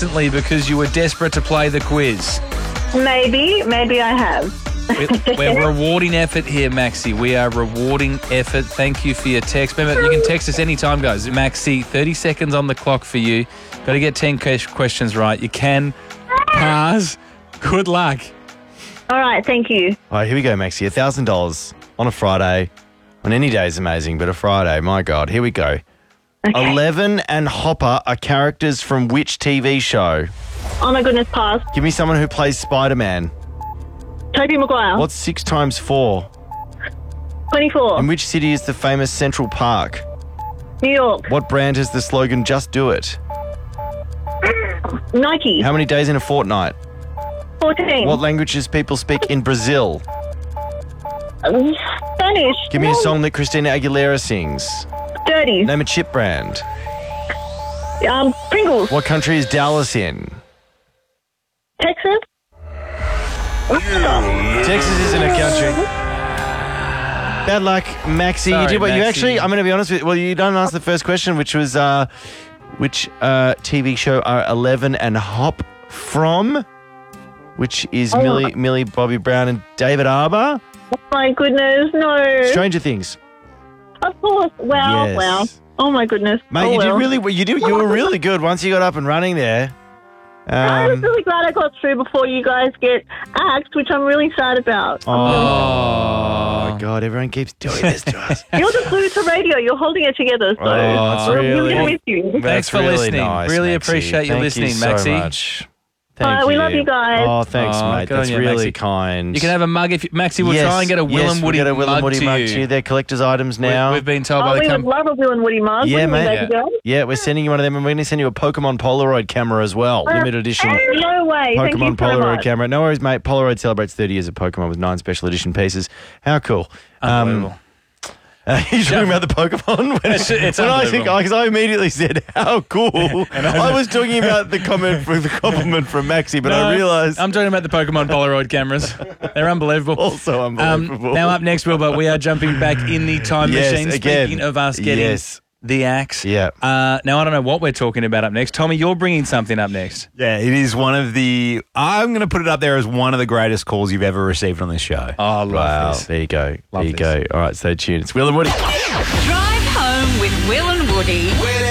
recently because you were desperate to play the quiz? Maybe I have. We're rewarding effort here, Maxi. We are rewarding effort. Thank you for your text. Remember, you can text us anytime, guys. Maxi, 30 seconds on the clock for you. Got to get 10 questions right. You can pass. Good luck. All right, thank you. All right, here we go, Maxie. $1,000 on a Friday. On any day is amazing, but a Friday, my God. Here we go. Okay. Eleven and Hopper are characters from which TV show? Oh my goodness, pass. Give me someone who plays Spider-Man. Tobey Maguire. What's 6 times 4? 24. In which city is the famous Central Park? New York. What brand has the slogan Just Do It? Nike. How many days in a fortnight? 14. What languages people speak in Brazil? Spanish. Give me a song that Christina Aguilera sings. Dirty. Name a chip brand. Pringles. What country is Dallas in? Texas. Texas isn't a country. Bad luck, Maxie. Sorry, you did what you Maxie. actually, I'm going to be honest with you. Well, you don't answer the first question, which was which TV show are 11 and Hop from? Which is Millie Bobby Brown and David Arbor. Oh my goodness, no. Stranger Things. Of course. Wow, Yes. wow. Oh my goodness. Mate, you were really good once you got up and running there. I was really glad I got through before you guys get axed, which I'm really sad about. Oh, my God, everyone keeps doing this to us. You're the glue to radio. You're holding it together. So that's I'm really- going to miss you. Thanks That's for really listening. nice, Really Maxie. appreciate you Thank listening, you so Maxie. much. Thank We love you guys. Oh, thanks, Oh, mate. good on That's you, really Maxie. kind. You can have a mug if Maxi will Yes, try and get a Will yes, and we'll Woody get a Will and mug Woody to mug you. to you. They're collector's items now. We've been told by We the would company. love a Will and Woody mug. Yeah, wouldn't we, mate. baby girl? Yeah, we're sending you one of them, and we're going to send you a Pokemon Polaroid camera as well. Limited edition No way. Thank you Pokemon so Polaroid much. camera. No worries, mate. Polaroid celebrates 30 years of Pokemon with 9 special edition pieces. How cool. Unbelievable. You're talking about the Pokemon? It's when unbelievable. because I immediately said, how cool. I was talking about the compliment from Maxi, but I realised I'm talking about the Pokemon Polaroid cameras. They're unbelievable. also unbelievable. Now up next, Wilbur, we are jumping back in the time Yes, machine. again. Speaking of us getting Yes. the axe. Yeah. Now I don't know what we're talking about up next. Tommy, you're bringing something up next. Yeah, it is one of the. I'm going to put it up there as one of the greatest calls you've ever received on this show. Oh, I love Wow, this. there you go. Love there you this. go. All right, stay tuned. It's Will and Woody. Drive home with Will and Woody.